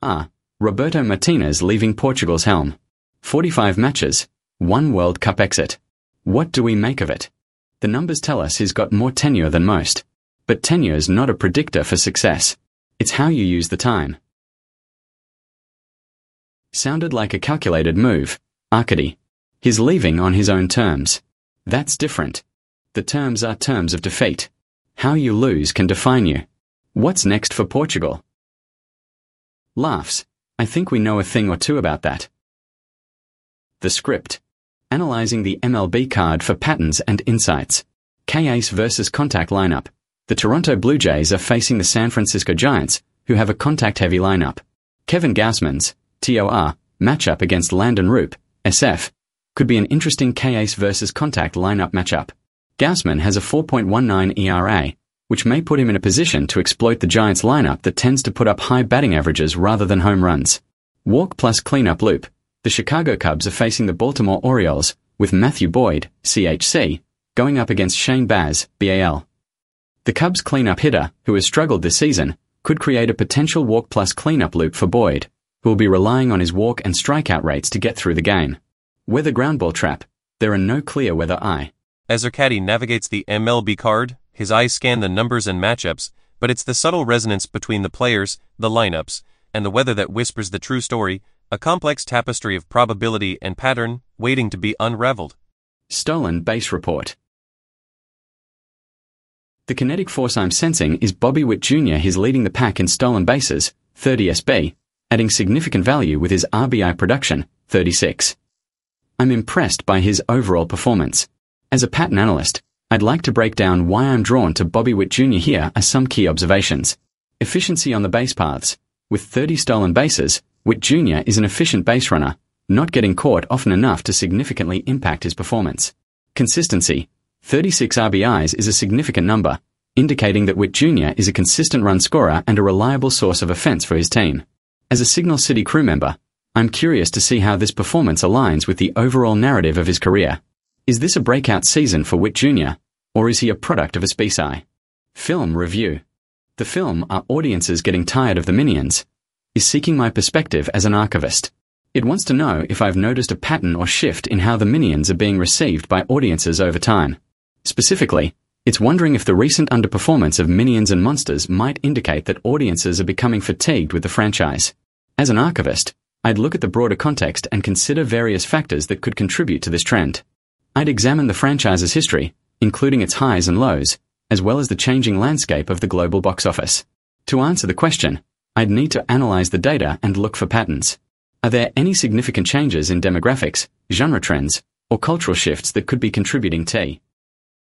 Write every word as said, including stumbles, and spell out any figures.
A. Roberto Martinez leaving Portugal's helm. forty-five matches, one World Cup exit. What do we make of it? The numbers tell us he's got more tenure than most. But tenure's not a predictor for success. It's how you use the time. Sounded like a calculated move. Arcady. He's leaving on his own terms. That's different. The terms are terms of defeat. How you lose can define you. What's next for Portugal? Laughs. I think we know a thing or two about that. The script. Analyzing the M L B card for patterns and insights. K-Ace versus contact lineup. The Toronto Blue Jays are facing the San Francisco Giants, who have a contact-heavy lineup. Kevin Gausman's T O R matchup against Landon Roop, S F, could be an interesting K-Ace versus contact lineup matchup. Gausman has a four point one nine E R A, which may put him in a position to exploit the Giants lineup that tends to put up high batting averages rather than home runs. Walk plus cleanup loop. The Chicago Cubs are facing the Baltimore Orioles, with Matthew Boyd, C H C, going up against Shane Baz, B A L. The Cubs cleanup hitter, who has struggled this season, could create a potential walk plus cleanup loop for Boyd, who will be relying on his walk and strikeout rates to get through the game. Weather groundball trap. There are no clear weather eye. As Arcady navigates the M L B card, his eyes scan the numbers and matchups, but it's the subtle resonance between the players, the lineups, and the weather that whispers the true story, a complex tapestry of probability and pattern, waiting to be unraveled. Stolen base report. The kinetic force I'm sensing is Bobby Witt Junior He's leading the pack in stolen bases, thirty S B, adding significant value with his R B I production, thirty-six. I'm impressed by his overall performance. As a pattern analyst, I'd like to break down why I'm drawn to Bobby Witt Junior Here are some key observations. Efficiency on the base paths. With thirty stolen bases, Witt Junior is an efficient base runner, not getting caught often enough to significantly impact his performance. Consistency. thirty-six R B Is is a significant number, indicating that Witt Junior is a consistent run scorer and a reliable source of offense for his team. As a Signal City crew member, I'm curious to see how this performance aligns with the overall narrative of his career. Is this a breakout season for Witt Junior, or is he a product of a speci? Film review. The film Are Audiences Getting Tired of the Minions? Is seeking my perspective as an archivist. It wants to know if I've noticed a pattern or shift in how the Minions are being received by audiences over time. Specifically, it's wondering if the recent underperformance of Minions and Monsters might indicate that audiences are becoming fatigued with the franchise. As an archivist, I'd look at the broader context and consider various factors that could contribute to this trend. I'd examine the franchise's history, including its highs and lows, as well as the changing landscape of the global box office. To answer the question, I'd need to analyze the data and look for patterns. Are there any significant changes in demographics, genre trends, or cultural shifts that could be contributing to